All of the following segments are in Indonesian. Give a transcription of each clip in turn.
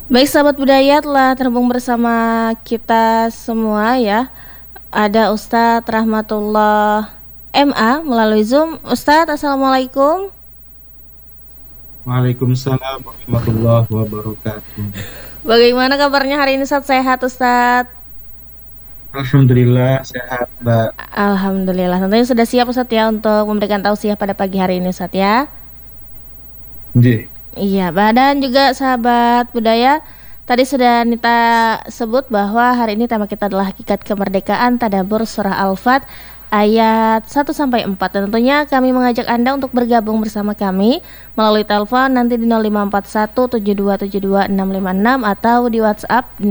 Baik sahabat budaya telah terhubung bersama kita semua ya. Ada Ustadz Rahmatullah MA melalui Zoom. Ustadz, Assalamualaikum. Waalaikumsalam warahmatullahi wabarakatuh. Bagaimana kabarnya hari ini Ustadz? Sehat Ustadz? Alhamdulillah sehat, Mbak. Alhamdulillah. Tentunya sudah siap Ustadz ya untuk memberikan tausiah pada pagi hari ini Ustadz ya. Nggih. Iya, dan juga sahabat budaya, tadi sudah Nita sebut bahwa hari ini tema kita adalah hakikat kemerdekaan tadabbur surah Al-Fat ayat 1 sampai 4. Dan tentunya kami mengajak Anda untuk bergabung bersama kami melalui telepon nanti di 054172722656 atau di WhatsApp di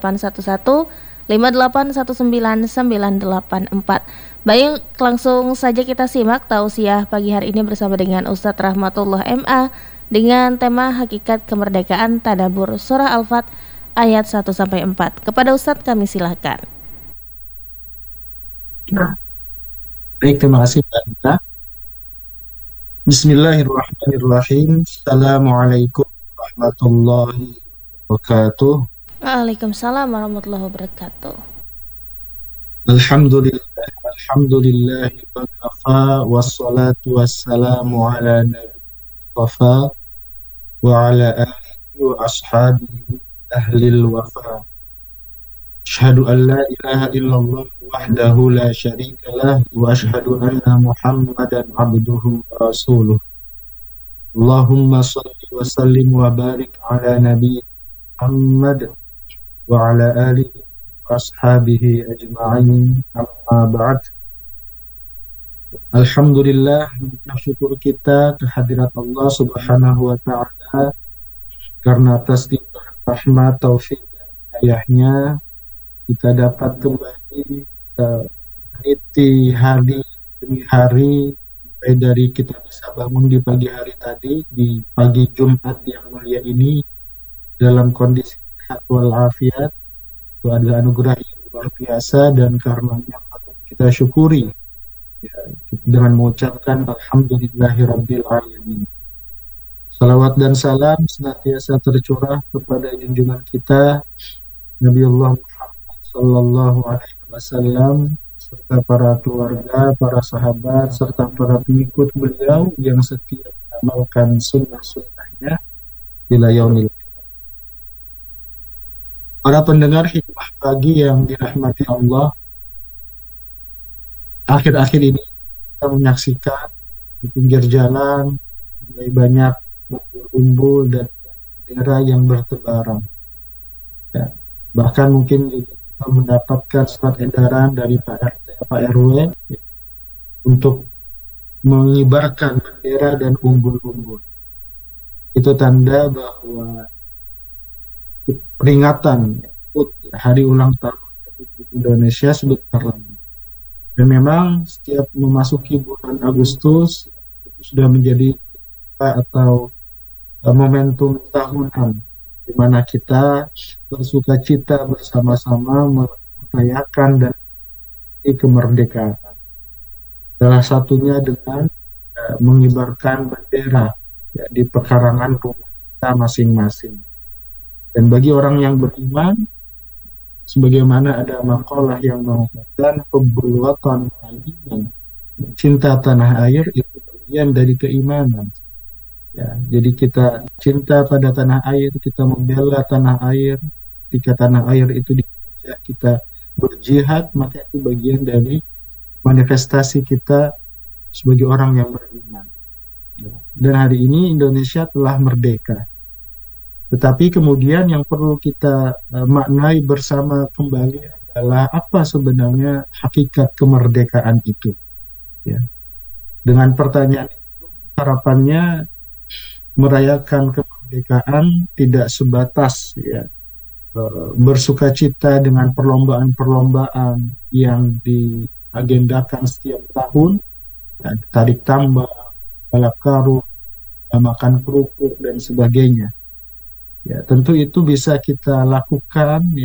081158199984. Baik, langsung saja kita simak tausiah pagi hari ini bersama dengan Ustadz Rahmatullah MA dengan tema hakikat kemerdekaan tadabbur surah Al-Fat ayat 1 sampai 4. Kepada Ustadz kami silakan. Baik, terima kasih, Mbak Nita. Bismillahirrahmanirrahim. Assalamualaikum warahmatullahi wabarakatuh. Waalaikumsalam warahmatullahi wabarakatuh. Alhamdulillah wa kafa wassalatu wassalamu ala nabi Mustafa wa ala alihi wa ashabihi ahlil wafa. Asyhadu an la ilaha illallah wahdahu la syarika lah wa asyhadu anna Muhammadan abduhu wa rasuluh. Allahumma salli wa sallim wa barik ala nabi Muhammad wa ala alihi wa ashabihi ajma'in, amma ba'd. Alhamdulillah, syukur kita kehadirat Allah Subhanahu wa taala karena atas limpah rahmat, taufik dan hidayahnya kita dapat kembali meniti hari demi hari mulai dari kita bisa bangun di pagi hari tadi, di pagi Jumat yang mulia ini dalam kondisi sehat walafiat. Itu adalah anugerah yang luar biasa dan karenanya patut kita syukuri ya, dengan mengucapkan alhamdulillahirabbil alamin. Salawat dan salam senantiasa tercurah kepada junjungan kita Nabiullah Muhammad Sallallahu Alaihi Wasallam serta para keluarga, para sahabat, serta para pengikut beliau yang setia mengamalkan sunnah-sunnahnya ila yaumil. Para pendengar hikmah pagi yang dirahmati Allah, akhir-akhir ini kita menyaksikan di pinggir jalan mulai banyak umbul dan bendera yang bertebaran. Ya. Bahkan mungkin juga kita mendapatkan surat edaran dari Pak RT, Pak RW untuk mengibarkan bendera dan umbul-umbul. Itu tanda bahwa peringatan Hari Ulang Tahun Republik Indonesia sebentar lagi. Dan memang setiap memasuki bulan Agustus itu sudah menjadi atau momentum tahunan di mana kita bersuka cita bersama-sama merayakan dan kemerdekaan. Salah satunya dengan mengibarkan bendera ya, di pekarangan rumah kita masing-masing. Dan bagi orang yang beriman, sebagaimana ada makalah yang mengatakan hubbul watan iman, cinta tanah air itu bagian dari keimanan. Ya, jadi kita cinta pada tanah air, kita membela tanah air. Ketika tanah air itu diajak kita berjihad, maka itu bagian dari manifestasi kita sebagai orang yang beriman. Dan hari ini Indonesia telah merdeka. Tetapi kemudian yang perlu kita maknai bersama kembali adalah apa sebenarnya hakikat kemerdekaan itu. Ya. Dengan pertanyaan itu, harapannya merayakan kemerdekaan tidak sebatas ya, bersukacita dengan perlombaan-perlombaan yang diagendakan setiap tahun, ya, tarik tambang, balap karung, makan kerupuk dan sebagainya. Ya, tentu itu bisa kita lakukan